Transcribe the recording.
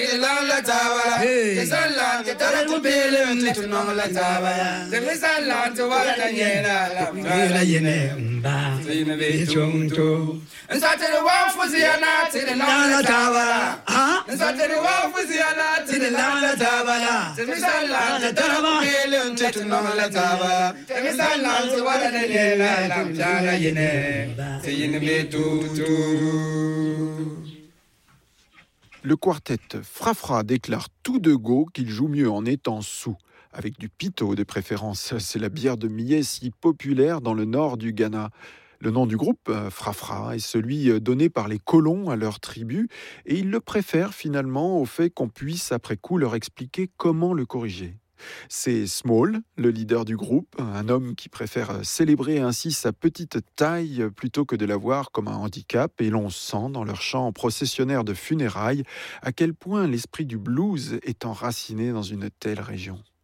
la tabala. Tesalan ke tara kubele mtunong la tabala. Temisalan to wala yena la mala yene mba. Sina be chonto. Nsatele wa fuziana tele la tabala. Nsatele wa fuziana tele la tabala. Temisalan ke tara kubele mtunong la tabala. Temisalan to wala yena la mala yene mba. Sina be tutu. Le quartet Fra déclare tout de go qu'il joue mieux en étant sous, avec du pito de préférence. C'est la bière de millet si populaire dans le nord du Ghana. Le nom du groupe, Fra, est celui donné par les colons à leur tribu, et ils le préfèrent finalement au fait qu'on puisse après coup leur expliquer comment le corriger. C'est Small, le leader du groupe, un homme qui préfère célébrer ainsi sa petite taille plutôt que de la voir comme un handicap, et l'on sent dans leur chant processionnaire de funérailles à quel point l'esprit du blues est enraciné dans une telle région.